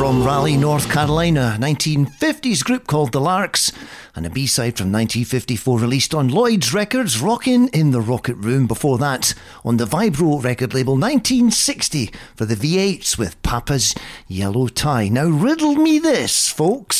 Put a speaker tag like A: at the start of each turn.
A: from Raleigh, North Carolina, 1950s group called The Larks, and a B-side from 1954 released on Lloyd's Records, Rockin' in the Rocket Room. Before that, on the Vibro record label, 1960 for the V8s with Papa's Yellow Tie. Now riddle me this, folks.